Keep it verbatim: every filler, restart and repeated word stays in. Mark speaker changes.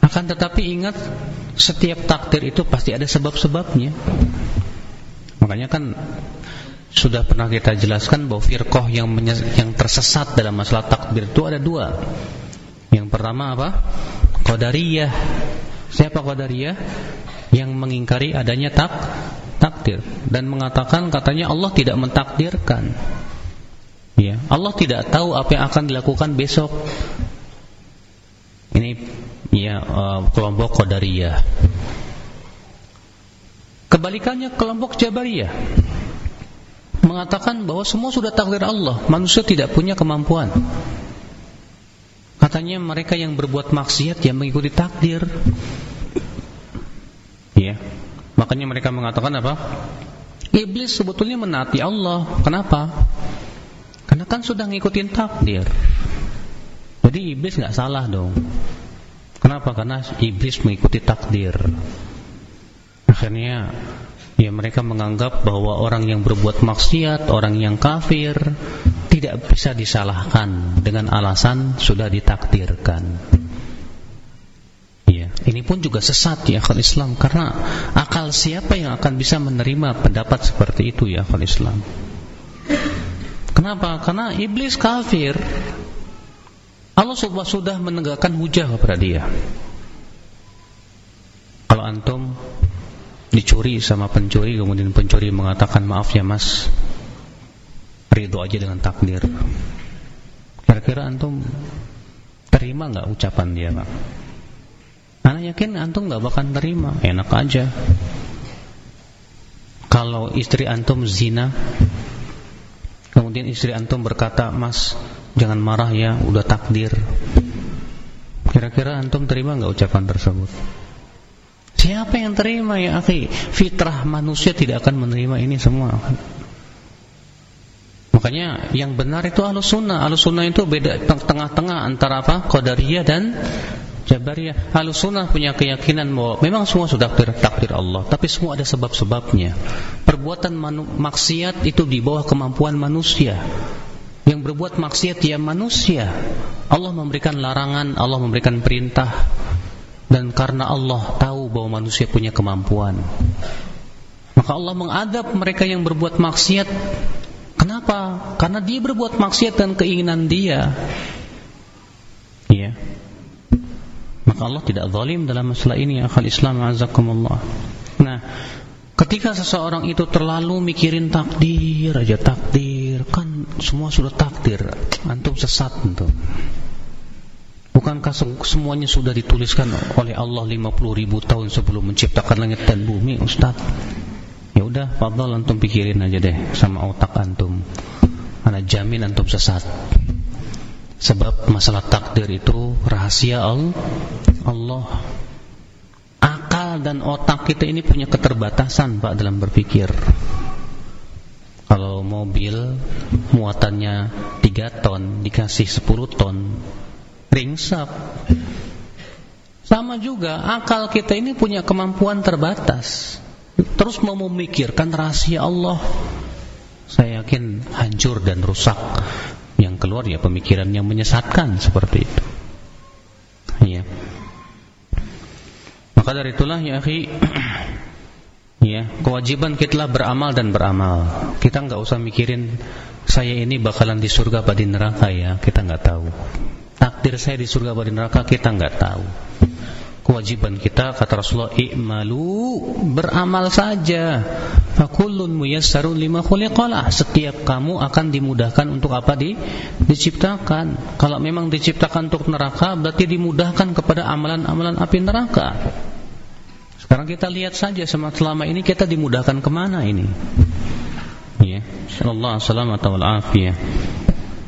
Speaker 1: Akan tetapi ingat, setiap takdir itu pasti ada sebab-sebabnya. Makanya kan sudah pernah kita jelaskan bahwa firqah yang menyes- yang tersesat dalam masalah takdir itu ada dua. Yang pertama apa? Qadariyah. Siapa Qadariyah? Yang mengingkari adanya tak takdir dan mengatakan katanya Allah tidak mentakdirkan. Ya, Allah tidak tahu apa yang akan dilakukan besok. Ini ya uh, kelompok Qadariyah. Kebalikannya kelompok Jabariyah mengatakan bahwa semua sudah takdir Allah, manusia tidak punya kemampuan. Katanya mereka yang berbuat maksiat yang mengikuti takdir. Ya, makanya mereka mengatakan apa? Iblis sebetulnya menaati Allah. Kenapa? Karena kan sudah ngikutin takdir. Jadi iblis nggak salah dong. Kenapa? Karena iblis mengikuti takdir. Akhirnya ya mereka menganggap bahwa orang yang berbuat maksiat, orang yang kafir tidak bisa disalahkan dengan alasan sudah ditakdirkan. Ya, ini pun juga sesat ya akal Islam, karena akal siapa yang akan bisa menerima pendapat seperti itu ya akal Islam? Kenapa? Karena iblis kafir. Allah sudah menegakkan hujah kepada dia. Kalau antum dicuri sama pencuri, kemudian pencuri mengatakan maaf ya mas, ridho aja dengan takdir, kira-kira antum terima nggak ucapan dia Pak? Anak yakin antum nggak bakal terima, enak aja. Kalau istri antum zina, kemudian istri antum berkata, mas jangan marah ya, udah takdir, kira-kira antum terima nggak ucapan tersebut? Siapa yang terima ya akhi? Fitrah manusia tidak akan menerima ini semua. Makanya yang benar itu Ahlus Sunnah. Ahlus Sunnah itu beda tengah-tengah antara apa? Qadariyah dan Jabariyah. Ahlus Sunnah punya keyakinan bahwa memang semua sudah takdir, takdir Allah, tapi semua ada sebab-sebabnya. Perbuatan manu- maksiat itu di bawah kemampuan manusia. Yang berbuat maksiat ya manusia. Allah memberikan larangan, Allah memberikan perintah. Dan karena Allah tahu bahwa manusia punya kemampuan, maka Allah mengadab mereka yang berbuat maksiat. Kenapa? Karena dia berbuat maksiat dan keinginan dia. Iya. Maka Allah tidak zalim dalam masalah ini ya akhal Islam azakumullah. Nah, ketika seseorang itu terlalu mikirin takdir aja, takdir, kan semua sudah takdir, antum sesat antum. Bukankah semuanya sudah dituliskan oleh Allah lima puluh ribu tahun sebelum menciptakan langit dan bumi, Ustaz? Ya udah, fadhal antum pikirin aja deh sama otak antum. Ana jamin antum sesat. Sebab masalah takdir itu rahasia Allah. Akal dan otak kita ini punya keterbatasan Pak dalam berpikir. Kalau mobil muatannya tiga ton dikasih sepuluh ton, ringsek. Sama juga akal kita ini punya kemampuan terbatas. Terus mau memikirkan rahasia Allah, saya yakin hancur dan rusak. Yang keluar ya pemikiran yang menyesatkan seperti itu. Iya. Maka dari itulah ya akhi, ya, kewajiban kita beramal dan beramal. Kita enggak usah mikirin saya ini bakalan di surga apa di neraka ya, kita enggak tahu. Takdir saya di surga atau di neraka kita enggak tahu. Kewajiban kita kata Rasulullah, i'malu, beramal saja. Fakullun muyassarun lima khuliqalah. Setiap kamu akan dimudahkan untuk apa di diciptakan. Kalau memang diciptakan untuk neraka, berarti dimudahkan kepada amalan-amalan api neraka. Sekarang kita lihat saja selama ini kita dimudahkan kemana ini? Ya, insyaallah salamatan wal afiyah.